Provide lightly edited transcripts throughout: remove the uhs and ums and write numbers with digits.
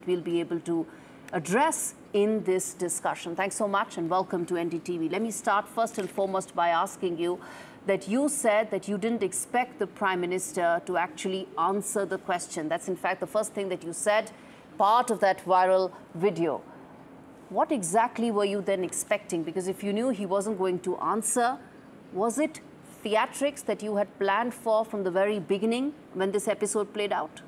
we'll be able to address in this discussion. Thanks so much and welcome to NDTV. Let me start first and foremost by asking you that you said that you didn't expect the Prime Minister to actually answer the question. That's in fact the first thing that you said, part of that viral video. What exactly were you then expecting? Because if you knew he wasn't going to answer, was it theatrics that you had planned for from the very beginning when this episode played out?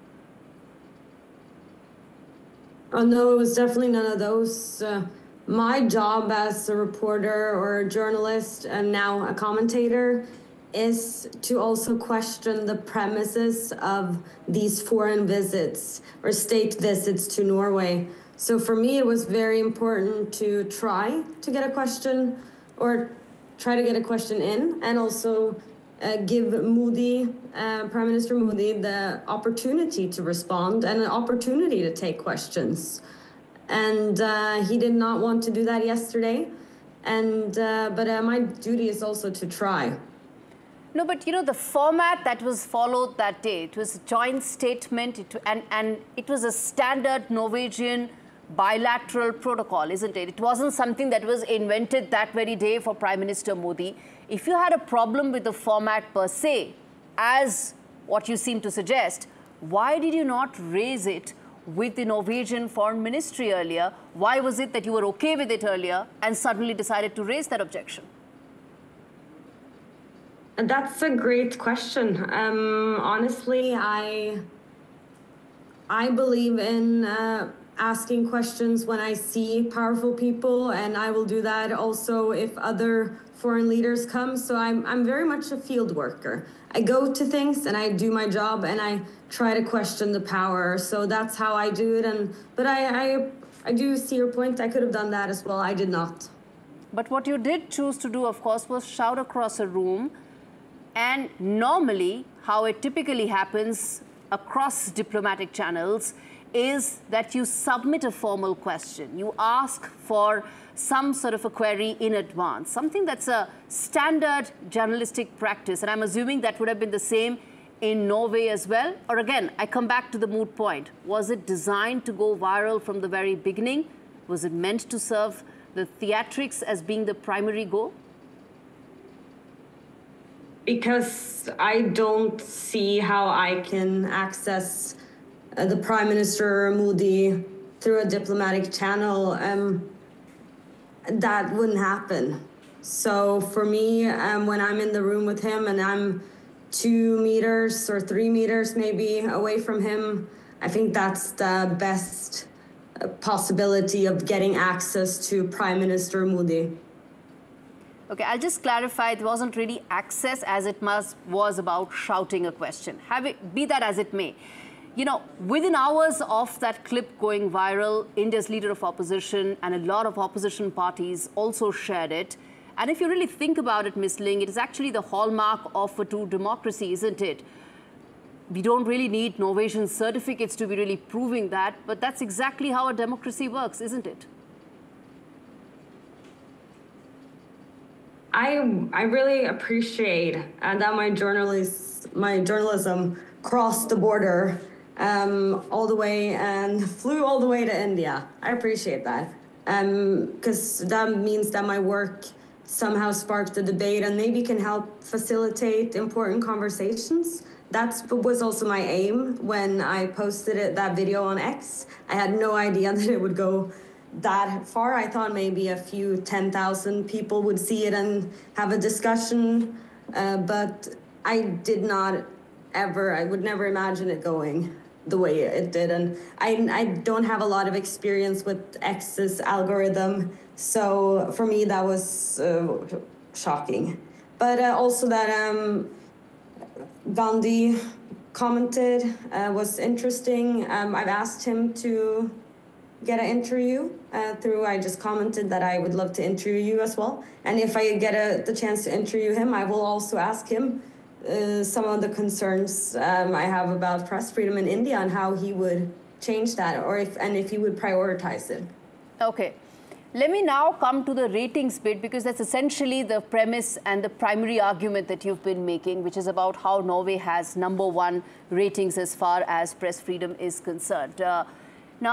Oh, no, it was definitely none of those. My job as a reporter or a journalist and now a commentator is to also question the premises of these foreign visits or state visits to Norway. So for me, it was very important to try to get a question or try to get a question in and also give Modi, Prime Minister Modi, the opportunity to respond and an opportunity to take questions. And he did not want to do that yesterday. And but my duty is also to try. No, but you know, the format that was followed that day, it was a joint statement and it was a standard Norwegian bilateral protocol, isn't it? It wasn't something that was invented that very day for Prime Minister Modi. If you had a problem with the format per se, as what you seem to suggest, why did you not raise it with the Norwegian Foreign Ministry earlier? Why was it that you were okay with it earlier and suddenly decided to raise that objection? That's a great question. Honestly, I believe in asking questions when I see powerful people, and I will do that also if other foreign leaders come. So I'm very much a field worker. I go to things and I do my job and I try to question the power. So that's how I do it. But I do see your point. I could have done that as well. I did not. But what you did choose to do, of course, was shout across a room. And normally, how it typically happens across diplomatic channels is that you submit a formal question. You ask for some sort of a query in advance, something that's a standard journalistic practice. And I'm assuming that would have been the same in Norway as well. Or again, I come back to the moot point. Was it designed to go viral from the very beginning? Was it meant to serve the theatrics as being the primary goal? Because I don't see how I can access the Prime Minister Modi through a diplomatic channel. That wouldn't happen. So for me, when I'm in the room with him and I'm 2 meters or 3 meters maybe away from him, I think that's the best possibility of getting access to Prime Minister Modi. Okay, I'll just clarify, it wasn't really access as it was about shouting a question. Be that as it may. You know, within hours of that clip going viral, India's leader of opposition and a lot of opposition parties also shared it. And if you really think about it, Ms. Ling, it is actually the hallmark of a true democracy, isn't it? We don't really need Norwegian certificates to be really proving that, but that's exactly how a democracy works, isn't it? I really appreciate that my journalism crossed the border all the way and flew all the way to India. I appreciate that because that means that my work somehow sparked a debate and maybe can help facilitate important conversations. That was also my aim when I posted that video on X. I had no idea that it would go that far. I thought maybe a few 10,000 people would see it and have a discussion, but I did not ever, I would never imagine it going the way it did. And I don't have a lot of experience with X's algorithm, so for me that was shocking. But also that Gandhi commented was interesting. I've asked him to get an interview I just commented that I would love to interview you as well. And if I get the chance to interview him, I will also ask him some of the concerns I have about press freedom in India and how he would change that, or if he would prioritize it. Okay. Let me now come to the ratings bit, because that's essentially the premise and the primary argument that you've been making, which is about how Norway has #1 ratings as far as press freedom is concerned.